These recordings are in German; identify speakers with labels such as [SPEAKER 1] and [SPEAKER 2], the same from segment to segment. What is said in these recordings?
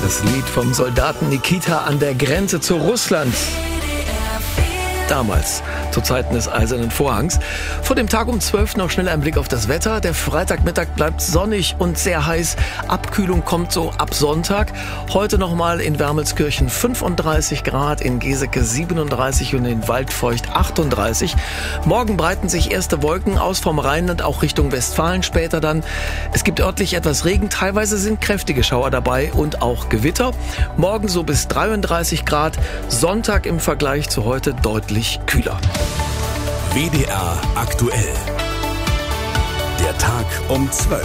[SPEAKER 1] Das Lied vom Soldaten Nikita an der Grenze zu Russland. Damals, zu Zeiten des Eisernen Vorhangs. Vor dem Tag um 12 noch schnell ein Blick auf das Wetter. Der Freitagmittag bleibt sonnig und sehr heiß. Abkühlung kommt so ab Sonntag. Heute nochmal in Wermelskirchen 35 Grad, in Geseke 37 und in Waldfeucht 38. Morgen breiten sich erste Wolken aus vom Rheinland, auch Richtung Westfalen später dann. Es gibt örtlich etwas Regen, teilweise sind kräftige Schauer dabei und auch Gewitter. Morgen so bis 33 Grad, Sonntag im Vergleich zu heute deutlich kühler.
[SPEAKER 2] WDR aktuell. Der Tag um 12.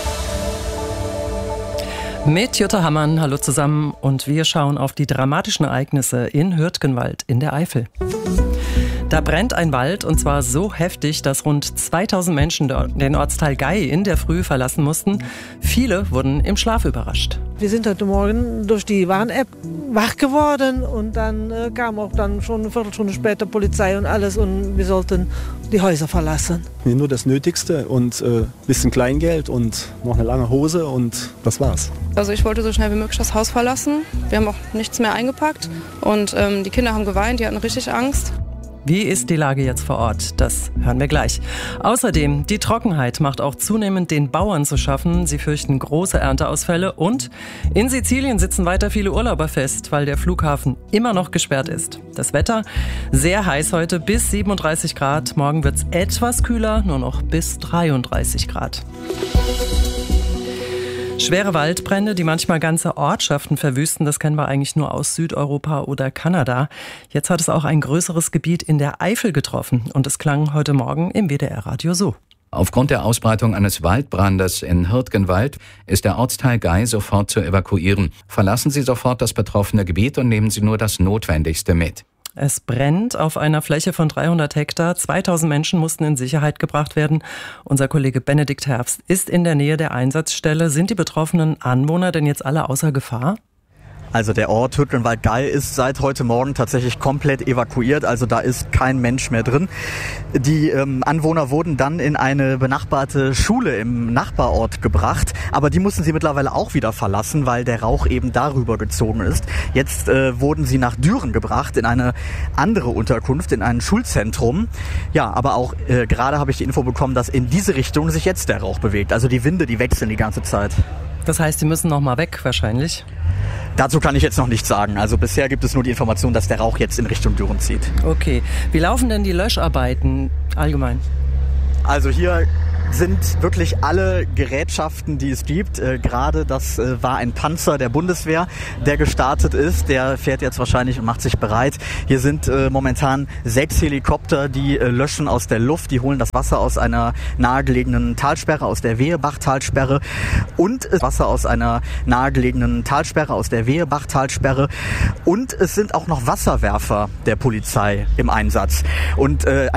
[SPEAKER 3] Mit Jutta Hammann, hallo zusammen, und wir schauen auf die dramatischen Ereignisse in Hürtgenwald in der Eifel. Da brennt ein Wald, und zwar so heftig, dass rund 2000 Menschen den Ortsteil Gei in der Früh verlassen mussten. Viele wurden im Schlaf überrascht.
[SPEAKER 4] Wir sind heute Morgen durch die Warn-App wach geworden und dann kam auch dann schon eine Viertelstunde später Polizei und alles und wir sollten die Häuser verlassen.
[SPEAKER 5] Nur das Nötigste und bisschen Kleingeld und noch eine lange Hose und das war's.
[SPEAKER 6] Also ich wollte so schnell wie möglich das Haus verlassen. Wir haben auch nichts mehr eingepackt und die Kinder haben geweint, die hatten richtig Angst.
[SPEAKER 3] Wie ist die Lage jetzt vor Ort? Das hören wir gleich. Außerdem, die Trockenheit macht auch zunehmend den Bauern zu schaffen. Sie fürchten große Ernteausfälle und in Sizilien sitzen weiter viele Urlauber fest, weil der Flughafen immer noch gesperrt ist. Das Wetter sehr heiß heute, bis 37 Grad. Morgen wird's etwas kühler, nur noch bis 33 Grad. Schwere Waldbrände, die manchmal ganze Ortschaften verwüsten, das kennen wir eigentlich nur aus Südeuropa oder Kanada. Jetzt hat es auch ein größeres Gebiet in der Eifel getroffen und es klang heute Morgen im WDR-Radio so.
[SPEAKER 7] Aufgrund der Ausbreitung eines Waldbrandes in Hürtgenwald ist der Ortsteil Gei sofort zu evakuieren. Verlassen Sie sofort das betroffene Gebiet und nehmen Sie nur das Notwendigste mit.
[SPEAKER 3] Es brennt auf einer Fläche von 300 Hektar. 2000 Menschen mussten in Sicherheit gebracht werden. Unser Kollege Benedikt Herbst ist in der Nähe der Einsatzstelle. Sind die betroffenen Anwohner denn jetzt alle außer Gefahr?
[SPEAKER 8] Also der Ort Hürtgenwald-Gei ist seit heute Morgen tatsächlich komplett evakuiert, also da ist kein Mensch mehr drin. Die Anwohner wurden dann in eine benachbarte Schule im Nachbarort gebracht, aber die mussten sie mittlerweile auch wieder verlassen, weil der Rauch eben darüber gezogen ist. Jetzt wurden sie nach Düren gebracht, in eine andere Unterkunft, in ein Schulzentrum. Ja, aber auch gerade habe ich die Info bekommen, dass in diese Richtung sich jetzt der Rauch bewegt. Also die Winde, die wechseln die ganze Zeit.
[SPEAKER 3] Das heißt, die müssen noch mal weg wahrscheinlich?
[SPEAKER 8] Dazu kann ich jetzt noch nichts sagen. Also bisher gibt es nur die Information, dass der Rauch jetzt in Richtung Düren zieht.
[SPEAKER 3] Okay. Wie laufen denn die Löscharbeiten allgemein?
[SPEAKER 8] Also hier sind wirklich alle Gerätschaften, die es gibt. Gerade das war ein Panzer der Bundeswehr, der gestartet ist. Der fährt jetzt wahrscheinlich und macht sich bereit. Hier sind momentan 6 Helikopter, die löschen aus der Luft. Die holen das Wasser aus einer nahegelegenen Talsperre, aus der Wehebach-Talsperre. Und Wasser aus einer nahegelegenen Talsperre, aus der Wehebach-Talsperre. Und es sind auch noch Wasserwerfer der Polizei im Einsatz. Und